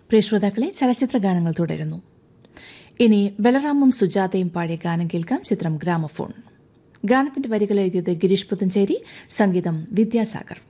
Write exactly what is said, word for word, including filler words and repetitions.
പ്രിയ ശ്രോതാക്കളെ, ചലച്ചിത്ര ഗാനങ്ങൾ തുടരുന്നു. ഇനി ബലറാമും സുജാതയും പാടിയ ഗാനം കേൾക്കാം. ചിത്രം ഗ്രാമഫോൺ. ഗാനത്തിന്റെ വരികൾ എഴുതിയത് ഗിരീഷ് പുത്തഞ്ചേരി, സംഗീതം വിദ്യാസാഗർ.